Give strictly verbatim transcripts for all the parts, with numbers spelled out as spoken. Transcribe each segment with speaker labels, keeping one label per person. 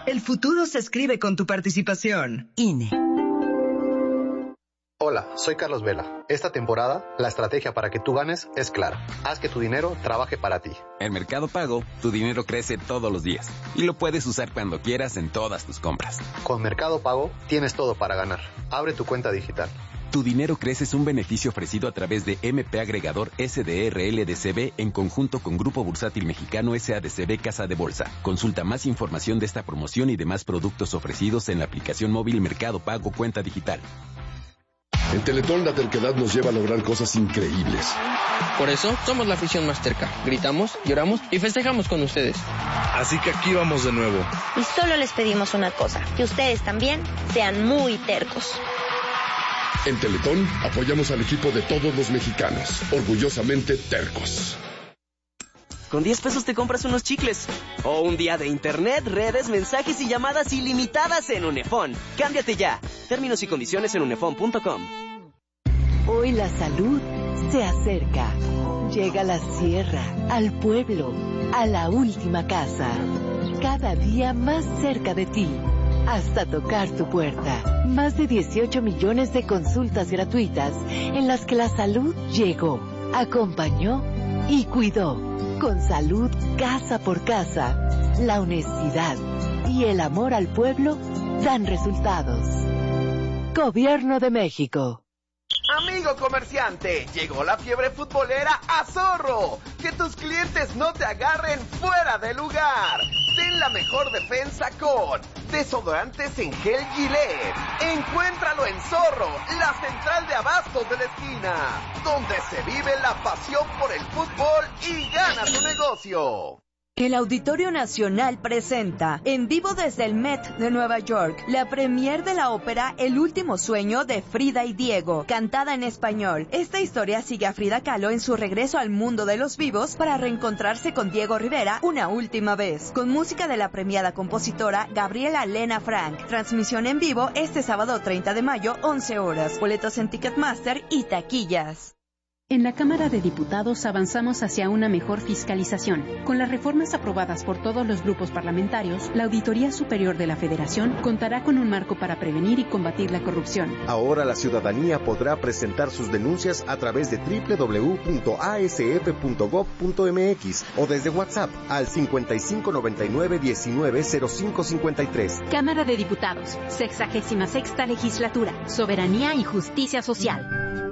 Speaker 1: El futuro se escribe con tu participación. I N E.
Speaker 2: Hola, soy Carlos Vela. Esta temporada, la estrategia para que tú ganes es clara. Haz que tu dinero trabaje para ti.
Speaker 3: En Mercado Pago, tu dinero crece todos los días y lo puedes usar cuando quieras en todas tus compras.
Speaker 2: Con Mercado Pago, tienes todo para ganar. Abre tu cuenta digital.
Speaker 3: Tu dinero crece es un beneficio ofrecido a través de M P Agregador S D R L D C B en conjunto con Grupo Bursátil Mexicano S A D C B Casa de Bolsa. Consulta más información de esta promoción y demás productos ofrecidos en la aplicación móvil Mercado Pago Cuenta Digital.
Speaker 4: En Teletón la terquedad nos lleva a lograr cosas increíbles.
Speaker 5: Por eso somos la afición más terca. Gritamos, lloramos y festejamos con ustedes.
Speaker 6: Así que aquí vamos de nuevo.
Speaker 7: Y solo les pedimos una cosa, que ustedes también sean muy tercos.
Speaker 4: En Teletón apoyamos al equipo de todos los mexicanos, orgullosamente tercos.
Speaker 8: Con diez pesos te compras unos chicles. O un día de internet, redes, mensajes y llamadas ilimitadas en Unefón. Cámbiate ya. Términos y condiciones en unefón punto com.
Speaker 9: Hoy la salud se acerca. Llega a la sierra, al pueblo, a la última casa. Cada día más cerca de ti. Hasta tocar tu puerta. Más de dieciocho millones de consultas gratuitas en las que la salud llegó, acompañó y cuidó. Con salud casa por casa, la honestidad y el amor al pueblo dan resultados. Gobierno de México.
Speaker 10: Amigo comerciante, llegó la fiebre futbolera a Zorro. Que tus clientes no te agarren fuera de lugar. Ten la mejor defensa con desodorantes en gel Gillette. Encuéntralo en Zorro, la central de abastos de la esquina, donde se vive la pasión por el fútbol y gana tu negocio.
Speaker 11: El Auditorio Nacional presenta, en vivo desde el Met de Nueva York, la premier de la ópera El último sueño de Frida y Diego, cantada en español. Esta historia sigue a Frida Kahlo en su regreso al mundo de los vivos para reencontrarse con Diego Rivera una última vez, con música de la premiada compositora Gabriela Lena Frank. Transmisión en vivo este sábado treinta de mayo, once horas. Boletos en Ticketmaster y taquillas.
Speaker 12: En la Cámara de Diputados avanzamos hacia una mejor fiscalización. Con las reformas aprobadas por todos los grupos parlamentarios, la Auditoría Superior de la Federación contará con un marco para prevenir y combatir la corrupción.
Speaker 13: Ahora la ciudadanía podrá presentar sus denuncias a través de doble u doble u doble u punto a s f punto gob punto m x o desde WhatsApp al cincuenta y cinco noventa y nueve diecinueve cero cinco cincuenta y tres.
Speaker 12: Cámara de Diputados, sexagésima sexta Legislatura, Soberanía y Justicia Social.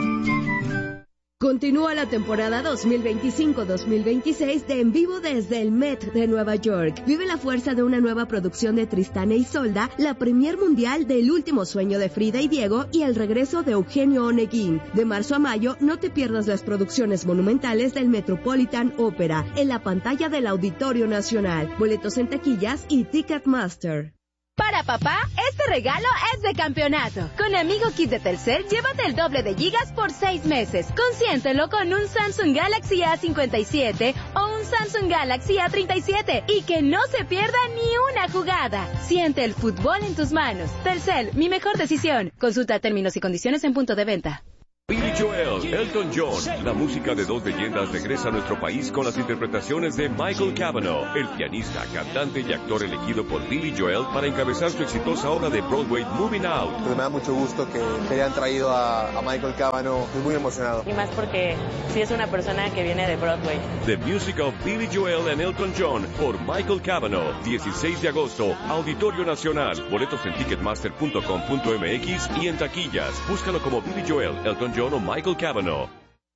Speaker 14: Continúa la temporada dos mil veinticinco dos mil veintiséis de En Vivo desde el Met de Nueva York. Vive la fuerza de una nueva producción de Tristán e Isolda, la premier mundial de El último sueño de Frida y Diego y el regreso de Eugenio Oneguín. De marzo a mayo, no te pierdas las producciones monumentales del Metropolitan Opera en la pantalla del Auditorio Nacional. Boletos en taquillas y Ticketmaster.
Speaker 15: Para papá, este regalo es de campeonato. Con Amigo Kit de Telcel, llévate el doble de gigas por seis meses. Consiéntelo con un Samsung Galaxy A cincuenta y siete o un Samsung Galaxy A treinta y siete y que no se pierda ni una jugada. Siente el fútbol en tus manos. Telcel, mi mejor decisión. Consulta términos y condiciones en punto de venta.
Speaker 16: Billy Joel, Elton John, la música de dos leyendas regresa a nuestro país con las interpretaciones de Michael Cavanaugh, el pianista, cantante y actor elegido por Billy Joel para encabezar su exitosa obra de Broadway Moving Out.
Speaker 17: Pues me da mucho gusto que, que hayan traído a, a Michael Cavanaugh, estoy muy emocionado.
Speaker 18: Y más porque sí es una persona que viene de Broadway.
Speaker 16: The Music of Billy Joel and Elton John por Michael Cavanaugh, dieciséis de agosto, Auditorio Nacional, boletos en ticketmaster punto com punto m x y en taquillas. Búscalo como Billy Joel, Elton John o Michael Cavanaugh.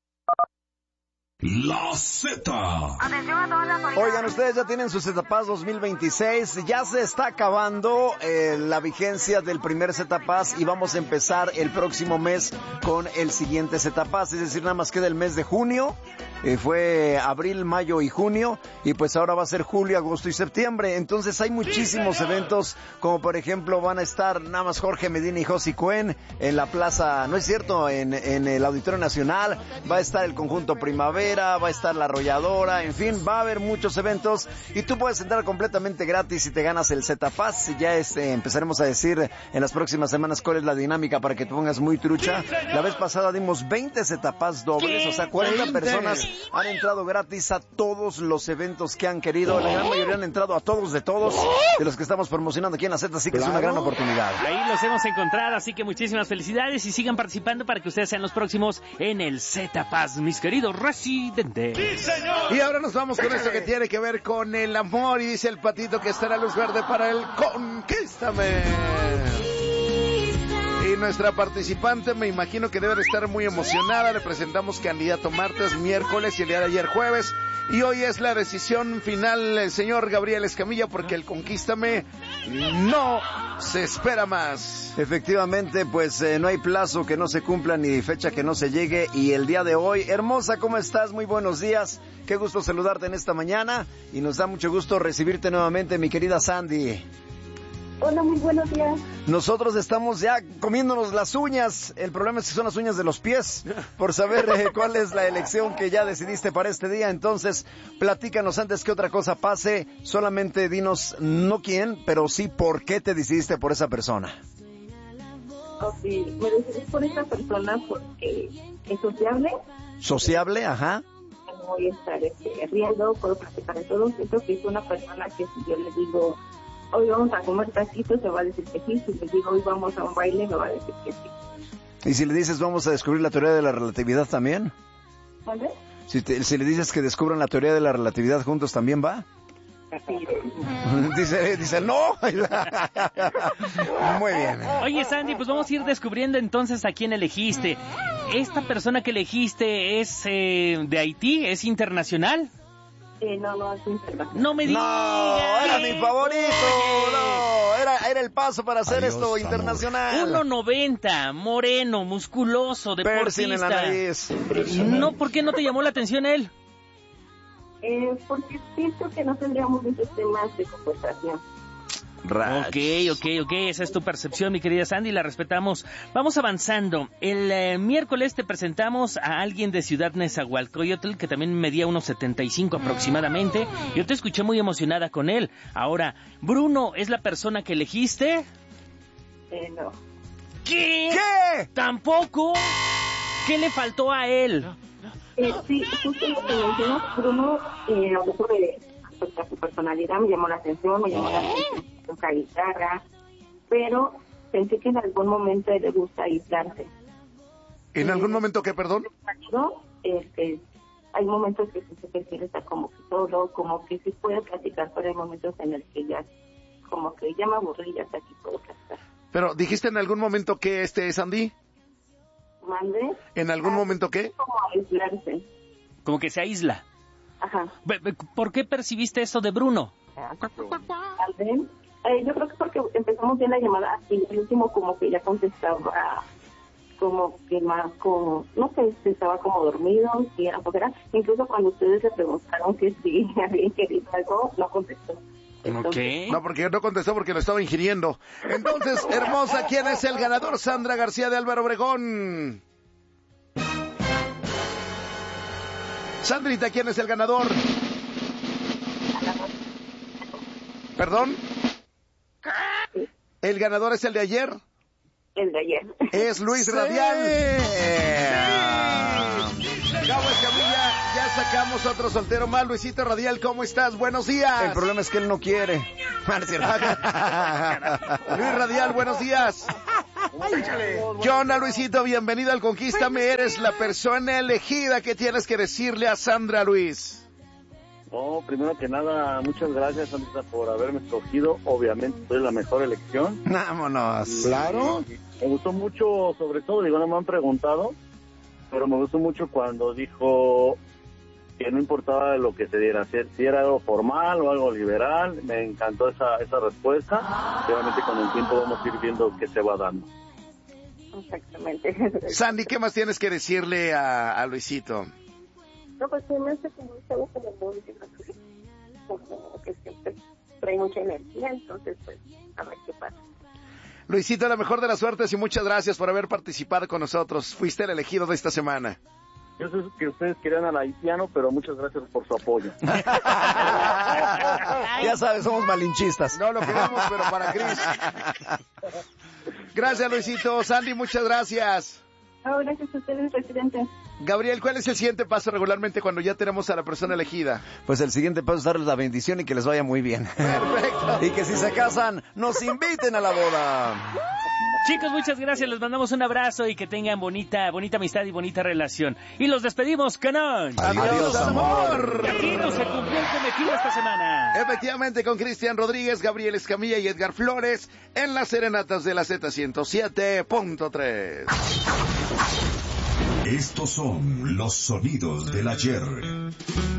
Speaker 19: La Z.
Speaker 20: Oigan, ustedes ya tienen su Z-Pass dos mil veintiséis. Ya se está acabando eh, la vigencia del primer Z-Pass y vamos a empezar el próximo mes con el siguiente Z-Pass. Es decir, nada más queda el mes de junio. Eh, fue abril, mayo y junio. Y pues ahora va a ser julio, agosto y septiembre. Entonces hay muchísimos eventos, como por ejemplo van a estar nada más Jorge Medina y Josi Cuen en la plaza, no es cierto, en, en el Auditorio Nacional. Va a estar el Conjunto Primavera, va a estar la Arrolladora, en fin, va a haber muchos eventos y tú puedes entrar completamente gratis si te ganas el Z-Pass. Ya este, empezaremos a decir en las próximas semanas cuál es la dinámica para que te pongas muy trucha. La vez pasada dimos veinte Z-Pass dobles, o sea, cuarenta personas Han entrado gratis a todos los eventos que han querido. La gran mayoría han entrado a todos de todos de los que estamos promocionando aquí en la Z, así que claro, es una gran oportunidad.
Speaker 19: Ahí los hemos encontrado, así que muchísimas felicidades y sigan participando para que ustedes sean los próximos en el Z-Pass, mis queridos residentes. ¡Sí, señor! Y ahora nos vamos con esto que tiene que ver con el amor y dice el patito que está en la luz verde para el Conquístame. Y nuestra participante me imagino que debe de estar muy emocionada. Le presentamos candidato martes, miércoles y el día de ayer jueves. Y hoy es la decisión final el señor Gabriel Escamilla porque el Conquístame no se espera más.
Speaker 20: Efectivamente, pues eh, no hay plazo que no se cumpla ni fecha que no se llegue. Y el día de hoy, hermosa, ¿cómo estás? Muy buenos días. Qué gusto saludarte en esta mañana y nos da mucho gusto recibirte nuevamente, mi querida Sandy.
Speaker 21: Hola, muy buenos días.
Speaker 20: Nosotros estamos ya comiéndonos las uñas. El problema es que son las uñas de los pies, por saber eh, cuál es la elección que ya decidiste para este día. Entonces, platícanos antes que otra cosa pase. Solamente dinos, no quién, pero sí por qué te decidiste por esa persona.
Speaker 21: Ok, me decidí por esa persona porque es sociable.
Speaker 20: ¿Sociable? Ajá.
Speaker 21: No voy a estar este, riendo, puedo platicar de todo. Siento que es una persona que si yo le digo... hoy vamos a comer taquitos, se va a decir que sí. Si le digo hoy vamos a un baile, me va a decir que sí.
Speaker 20: ¿Y si le dices vamos a descubrir la teoría de la relatividad también?
Speaker 21: ¿Vale?
Speaker 20: Si, te, si le dices que descubran la teoría de la relatividad juntos, ¿también va?
Speaker 21: Sí.
Speaker 20: dice, dice no. Muy bien.
Speaker 19: Oye, Sandy, pues vamos a ir descubriendo entonces a quién elegiste. ¿Esta persona que elegiste es eh, de Haití? ¿Es internacional?
Speaker 21: Eh, no, no, es internacional.
Speaker 19: No me digas.
Speaker 20: No, era mi favorito. No, era, era el paso para hacer Adiós, esto internacional.
Speaker 19: uno noventa, moreno, musculoso, deportista.
Speaker 20: En la nariz.
Speaker 19: No, ¿por qué no te llamó la atención él?
Speaker 21: Eh, porque siento que no tendríamos muchos temas de conversación.
Speaker 19: Rach. Ok, ok, ok, esa es tu percepción, mi querida Sandy, la respetamos. Vamos avanzando. El eh, miércoles te presentamos a alguien de Ciudad Nezahualcóyotl que también medía unos setenta y cinco aproximadamente. Yo te escuché muy emocionada con él. Ahora, ¿Bruno es la persona que elegiste?
Speaker 21: Eh, no.
Speaker 19: ¿Qué? ¿Qué? ¿Tampoco? ¿Qué le faltó a él?
Speaker 21: Eh, sí, justo lo que mencionó Bruno, eh, lo que sobre respecto a su personalidad me llamó la atención, me llamó la atención toca guitarra, pero pensé que en algún momento le gusta aislarse.
Speaker 19: ¿En algún eh, momento qué, perdón?
Speaker 21: Este, hay momentos que se siente que él está como que solo, como que sí puede platicar, pero hay momentos en los que ya, como que ya me aburrí, ya hasta aquí puedo platicar.
Speaker 19: Pero, ¿dijiste en algún momento que este es Andy?
Speaker 21: ¿Mande?
Speaker 19: ¿En algún ah, momento qué?
Speaker 21: Como aislarse.
Speaker 19: Como que se aísla.
Speaker 21: Ajá.
Speaker 19: ¿Por qué percibiste eso de Bruno?
Speaker 21: Tal vez. Eh, yo creo que porque empezamos bien la llamada y el último como que ya contestaba como que más como, no sé, estaba como dormido, si era porque era, incluso cuando ustedes le preguntaron que si habían querido algo, no contestó.
Speaker 19: Entonces, no, porque no contestó porque lo estaba ingiriendo. Entonces, hermosa, ¿quién es el ganador? Sandra García de Álvaro Obregón. Sandrita, ¿quién es el ganador? ¿Perdón? ¿El ganador es el de ayer?
Speaker 21: El de ayer.
Speaker 19: Es Luis sí. Radial. Sí. Gabo Escamilla, ya sacamos otro soltero más. Luisito Radial, ¿cómo estás? Buenos días.
Speaker 20: El problema es que él no quiere.
Speaker 19: Luis Radial, buenos días. ¿Qué onda, Luisito? Bienvenido al Conquístame. Eres la persona elegida. ¿Qué tienes que decirle a Sandra, Luis?
Speaker 22: No, primero que nada, muchas gracias, Sandra, por haberme escogido. Obviamente, soy la mejor elección.
Speaker 20: Vámonos.
Speaker 22: Y,
Speaker 20: claro.
Speaker 22: Y me gustó mucho, sobre todo, digo, no me han preguntado, pero me gustó mucho cuando dijo que no importaba lo que se diera, si, si era algo formal o algo liberal. Me encantó esa, esa respuesta. Y obviamente, con el tiempo vamos a ir viendo qué se va dando.
Speaker 21: Exactamente.
Speaker 19: Sandy, ¿qué más tienes que decirle a, a Luisito?
Speaker 21: No, pues se me hace como algo como muy diferente, como que siempre trae mucha energía, entonces pues a ver qué pasa.
Speaker 19: Luisito, la mejor de las suertes y muchas gracias por haber participado con nosotros. Fuiste el elegido de esta semana.
Speaker 22: Yo sé que ustedes querían al haitiano, pero muchas gracias por su apoyo.
Speaker 20: Ya sabes, somos malinchistas.
Speaker 19: No lo queremos, pero para Cris. Gracias, Luisito. Sandy, muchas gracias.
Speaker 21: No, gracias a ustedes, presidente.
Speaker 1: Gabriel, ¿cuál es el siguiente paso regularmente cuando ya tenemos a la persona elegida?
Speaker 20: Pues el siguiente paso es darles la bendición y que les vaya muy bien.
Speaker 1: Perfecto.
Speaker 20: Y que si se casan, nos inviten a la boda.
Speaker 19: Chicos, muchas gracias, les mandamos un abrazo y que tengan bonita, bonita amistad y bonita relación. Y los despedimos, canón.
Speaker 1: Adiós, Adiós amor.
Speaker 19: Aquí no se cumplió el cometido esta semana.
Speaker 1: Efectivamente, con Cristian Rodríguez, Gabriel Escamilla y Edgar Flores en las serenatas de la Z ciento siete punto tres.
Speaker 2: Estos son los sonidos del ayer.